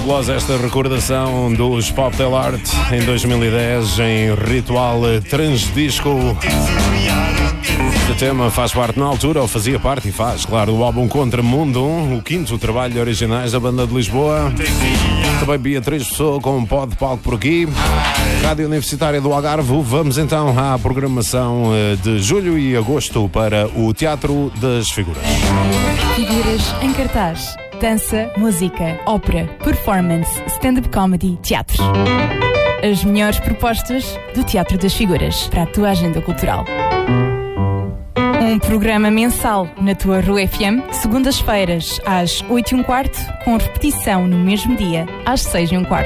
fabulosa esta recordação dos Pop Del Art em 2010 em Ritual Transdisco. Este tema faz parte na altura, ou fazia parte e faz, claro, do álbum Contra Mundo, o quinto trabalho de originais da banda de Lisboa. Também Beatriz Pessoa com um pó de palco por aqui. Rádio Universitária do Algarve. Vamos então à programação de julho e agosto para o Teatro das Figuras. Figuras em cartaz. Dança, música, ópera, performance, stand-up comedy, teatro. As melhores propostas do Teatro das Figuras para a tua agenda cultural. Um programa mensal na tua Rua FM, segundas-feiras às 8h15, com repetição no mesmo dia às 6h15.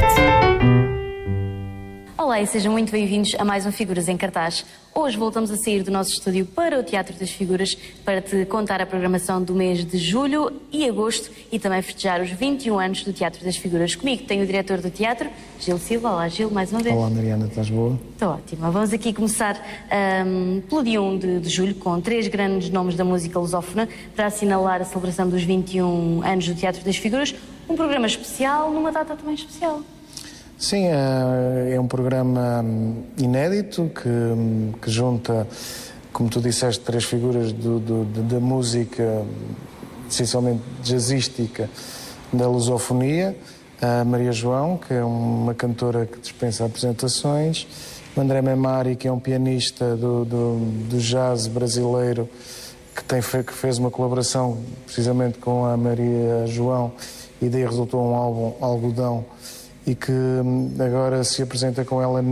Olá e sejam muito bem-vindos a mais um Figuras em Cartaz. Hoje voltamos a sair do nosso estúdio para o Teatro das Figuras para te contar a programação do mês de julho e agosto e também festejar os 21 anos do Teatro das Figuras. Comigo tenho o diretor do teatro, Gil Silva. Olá Gil, mais uma vez. Olá Mariana, estás boa? Estou ótima. Vamos aqui começar pelo dia 1 de julho com 3 grandes nomes da música lusófona para assinalar a celebração dos 21 anos do Teatro das Figuras. Um programa especial numa data também especial. Sim, é um programa inédito que junta, como tu disseste, 3 figuras da música, essencialmente jazzística, da lusofonia. A Maria João, que é uma cantora que dispensa apresentações. O André Memari, que é um pianista do jazz brasileiro, que fez uma colaboração precisamente com a Maria João e daí resultou um álbum, Algodão, e que agora se apresenta com ela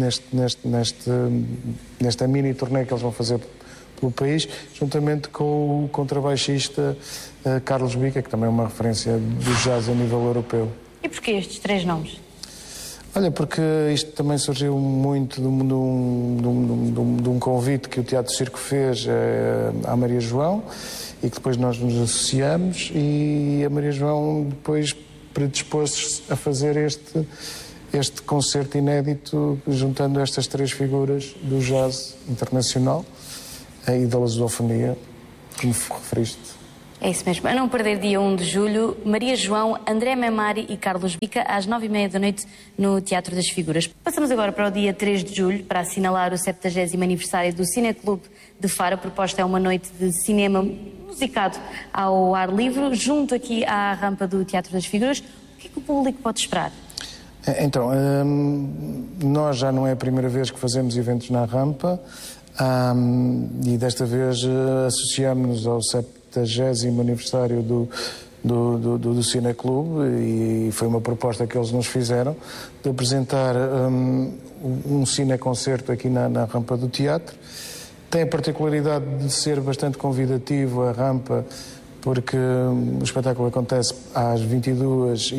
nesta mini turnê que eles vão fazer pelo país, juntamente com o contrabaixista Carlos Bica, que também é uma referência do jazz a nível europeu. E porquê estes 3 nomes? Olha, porque isto também surgiu muito de um convite que o Teatro Circo fez à Maria João e que depois nós nos associamos, e a Maria João depois predispôs-se a fazer este concerto inédito juntando estas 3 figuras do jazz internacional e da lusofonia, como referiste. É isso mesmo. A não perder dia 1 de julho, Maria João, André Memari e Carlos Bica às 9h30 da noite no Teatro das Figuras. Passamos agora para o dia 3 de julho para assinalar o 70º aniversário do Cineclube de Faro. A proposta é uma noite de cinema musicado ao ar livre, junto aqui à rampa do Teatro das Figuras. O que é que o público pode esperar? Então, nós já não é a primeira vez que fazemos eventos na rampa, e desta vez associamos-nos ao 70º aniversário do Cineclube, e foi uma proposta que eles nos fizeram de apresentar um cineconcerto aqui na rampa do teatro. Tem a particularidade de ser bastante convidativo a rampa, porque o espetáculo acontece às 22h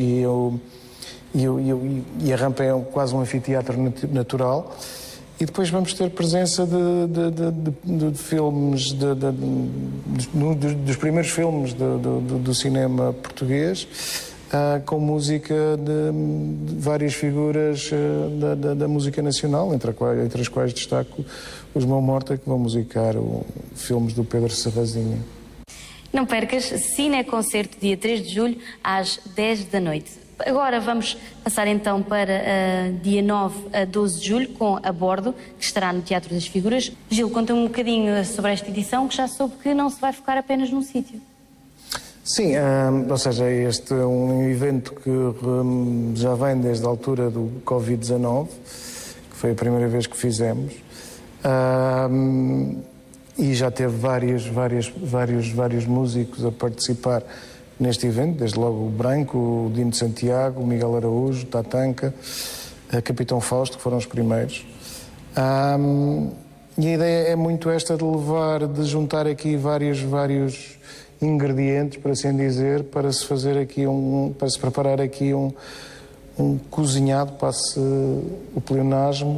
e a rampa é quase um anfiteatro natural. E depois vamos ter presença de filmes, dos primeiros filmes do cinema português, com música de várias figuras da música nacional, entre as quais destaco os Mão Morta, que vão musicar filmes do Pedro Serrazinha. Não percas, Cineconcerto, dia 3 de julho, às 10 da noite. Agora vamos passar então para dia 9 a 12 de julho com A Bordo, que estará no Teatro das Figuras. Gil, conta-me um bocadinho sobre esta edição, que já soube que não se vai focar apenas num sítio. Sim, ou seja, este é um evento que já vem desde a altura do Covid-19, que foi a primeira vez que fizemos, e já teve vários músicos a participar neste evento, desde logo o Branco, o Dino de Santiago, o Miguel Araújo, o Tatanka, a Capitão Fausto, que foram os primeiros. E a ideia é muito esta de juntar aqui vários ingredientes, por assim dizer, para se fazer aqui para se preparar aqui um cozinhado, passe o pleonasmo,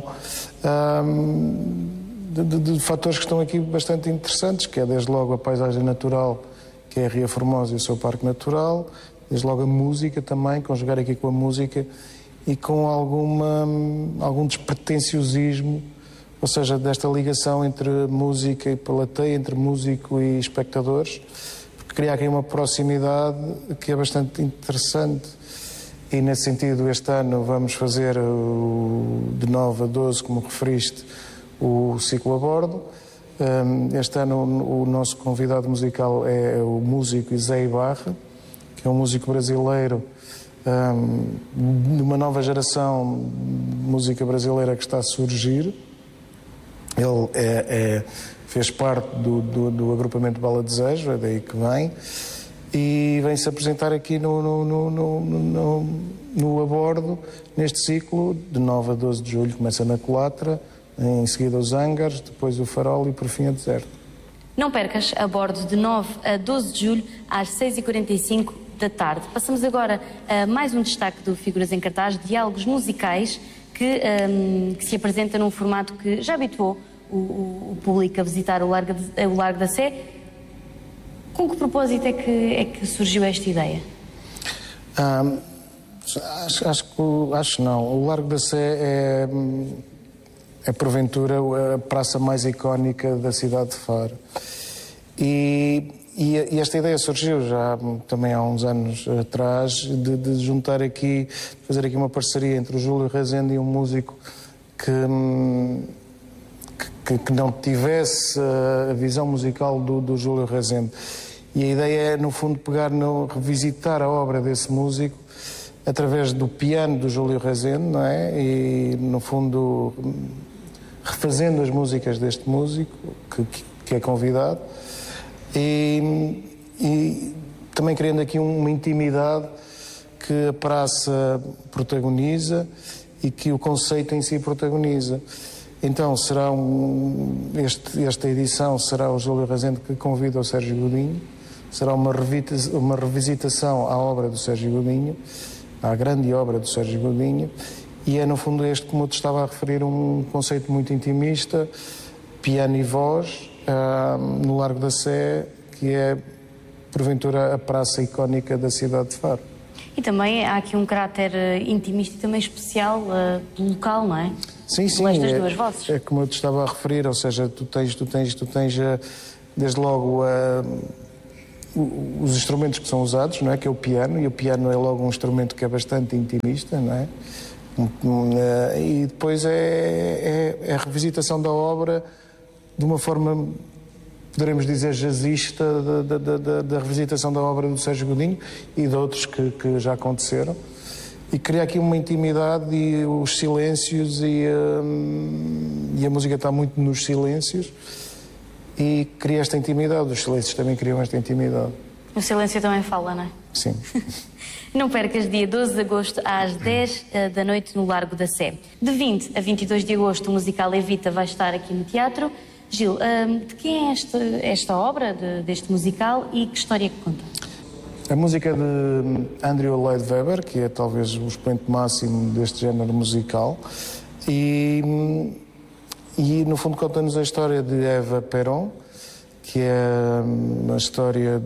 de fatores que estão aqui bastante interessantes, que é desde logo a paisagem natural, que é a Ria Formosa e o seu parque natural, desde logo a música também, conjugar aqui com a música e com algum despretensiosismo, ou seja, desta ligação entre música e plateia, entre músico e espectadores, porque criar aqui uma proximidade que é bastante interessante e nesse sentido este ano vamos fazer de 9 a 12, como referiste, o ciclo a bordo. Este ano o nosso convidado musical é o músico Isé Ibarra, que é um músico brasileiro de uma nova geração de música brasileira que está a surgir. Ele fez parte do agrupamento Bala Desejo, é daí que vem, e vem-se apresentar aqui no A Bordo, neste ciclo, de 9 a 12 de julho. Começa na Colatra, em seguida os Hangars, depois o Farol e por fim a Deserto. Não percas, A Bordo, de 9 a 12 de julho, às 6h45 da tarde. Passamos agora a mais um destaque do Figuras em Cartaz, diálogos musicais, que se apresenta num formato que já habituou o público a visitar o Largo da Sé. Com que propósito é que surgiu esta ideia? Acho não. O Largo da Sé é porventura a praça mais icónica da cidade de Faro. E esta ideia surgiu já também há uns anos atrás, de juntar aqui, fazer aqui uma parceria entre o Júlio Rezende e um músico que não tivesse a visão musical do Júlio Rezende. E a ideia é, no fundo, revisitar a obra desse músico através do piano do Júlio Rezende, não é? E, no fundo, refazendo as músicas deste músico, que é convidado, e também criando aqui uma intimidade que a praça protagoniza e que o conceito em si protagoniza. Então, esta edição será o Júlio Rezende que convida o Sérgio Godinho, será uma revisitação à obra do Sérgio Godinho, à grande obra do Sérgio Godinho, e é, no fundo, como eu te estava a referir, um conceito muito intimista, piano e voz, no Largo da Sé, que é, porventura, a praça icónica da cidade de Faro. E também há aqui um caráter intimista e também especial do local, não é? Sim, sim. Estas duas vozes. É como eu te estava a referir, ou seja, tu tens desde logo os instrumentos que são usados, não é? Que é o piano, e o piano é logo um instrumento que é bastante intimista, não é? E depois é a revisitação da obra de uma forma, poderemos dizer, jazzista, da revisitação da obra do Sérgio Godinho e de outros que já aconteceram, e cria aqui uma intimidade e os silêncios, e a música está muito nos silêncios, e cria esta intimidade. Os silêncios também criam esta intimidade. O silêncio também fala, não é? Sim. Não percas, dia 12 de agosto, às 10 da noite, no Largo da Sé. De 20 a 22 de agosto, o musical Evita vai estar aqui no teatro. Gil, de quem é esta obra, deste musical, e que história que conta? A música de Andrew Lloyd Webber, que é talvez o expoente máximo deste género musical, e no fundo conta-nos a história de Eva Peron, que é uma história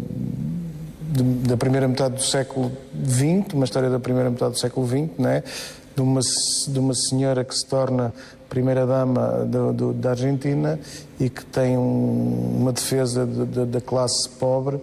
da primeira metade do século XX, uma história da primeira metade do século XX, não é? De uma senhora que se torna primeira-dama da Argentina e que tem uma defesa da classe pobre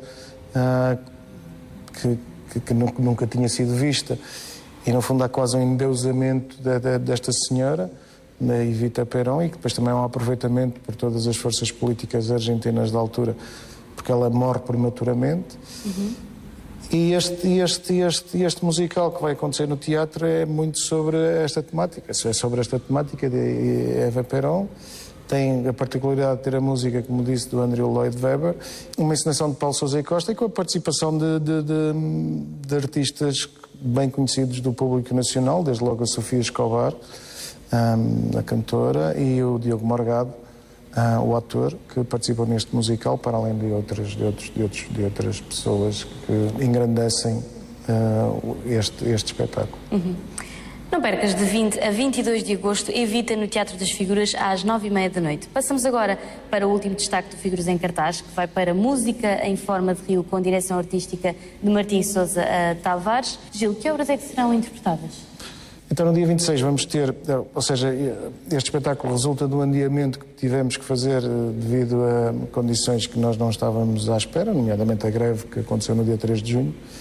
que nunca tinha sido vista. E, no fundo, há quase um endeusamento desta senhora, da Evita Peron, e que depois também há um aproveitamento por todas as forças políticas argentinas da altura, porque ela morre prematuramente. Uhum. E este musical que vai acontecer no teatro é muito sobre esta temática. É sobre esta temática de Eva Peron. Tem a particularidade de ter a música, como disse, do Andrew Lloyd Webber, uma encenação de Paulo Sousa e Costa, e com a participação de artistas bem conhecidos do público nacional, desde logo a Sofia Escobar, a cantora, e o Diogo Morgado, o ator, que participam neste musical, para além de outras pessoas que engrandecem este espetáculo. Uhum. Não percas, de 20 a 22 de agosto, Evita no Teatro das Figuras, às 9h30 da noite. Passamos agora para o último destaque do Figuras em Cartaz, que vai para Música em Forma de Rio, com direção artística de Martim Sousa Tavares. Gil, que obras é que serão interpretadas? Então, no dia 26 vamos ter, ou seja, este espetáculo resulta do adiamento que tivemos que fazer devido a condições que nós não estávamos à espera, nomeadamente a greve que aconteceu no dia 3 de junho.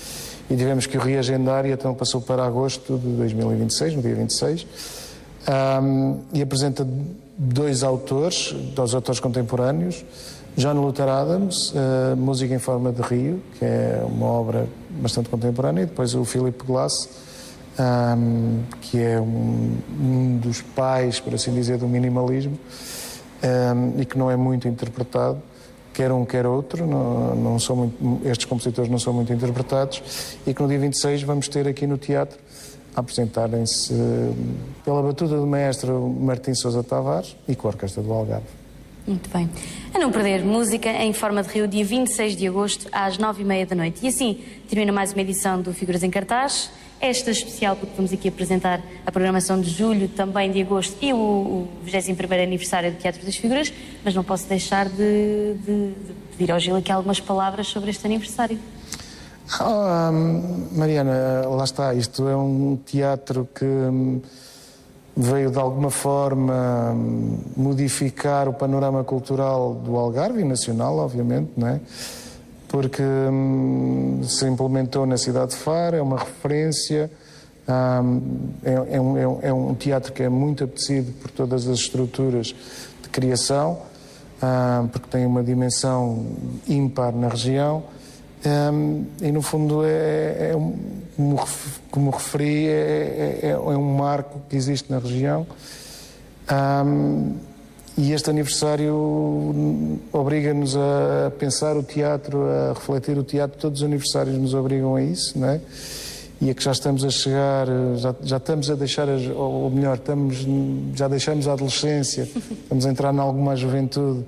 e tivemos que o reagendar, e então passou para agosto de 2026, no dia 26, e apresenta dois autores contemporâneos, John Luther Adams, Música em Forma de Rio, que é uma obra bastante contemporânea, e depois o Philip Glass, que é um dos pais, por assim dizer, do minimalismo, e que não é muito interpretado, quer um, quer outro, estes compositores não são muito interpretados, e que no dia 26 vamos ter aqui no teatro a apresentarem-se pela batuta do maestro Martim Sousa Tavares e com a Orquestra do Algarve. Muito bem. A não perder, Música em Forma de Rio, dia 26 de agosto, às 9h30 da noite. E assim termina mais uma edição do Figuras em Cartaz. Esta especial, porque vamos aqui apresentar a programação de julho, também de agosto, e o 21º aniversário do Teatro das Figuras, mas não posso deixar de pedir ao Gil aqui algumas palavras sobre este aniversário. Mariana, lá está, isto é um teatro que veio de alguma forma modificar o panorama cultural do Algarve e nacional, obviamente, não é? Porque se implementou na cidade de Faro, é uma referência, é um teatro que é muito apetecido por todas as estruturas de criação, porque tem uma dimensão ímpar na região, e no fundo como referi, é um marco que existe na região. E este aniversário obriga-nos a pensar o teatro, a refletir o teatro. Todos os aniversários nos obrigam a isso, não é? E é que já estamos a chegar, já estamos a deixar, ou melhor, já deixamos a adolescência, estamos a entrar em alguma juventude,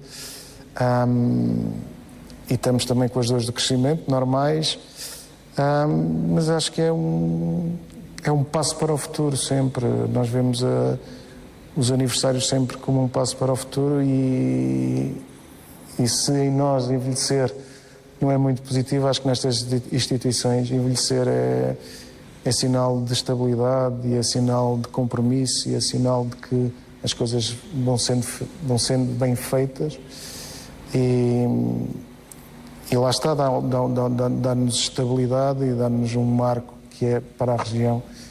e estamos também com as dores do crescimento normais, mas acho que é um passo para o futuro sempre. Nós vemos os aniversários sempre como um passo para o futuro, e se em nós envelhecer não é muito positivo, acho que nestas instituições envelhecer é sinal de estabilidade, e é sinal de compromisso, e é sinal de que as coisas vão sendo bem feitas, e lá está, dá-nos estabilidade e dá-nos um marco que é para a região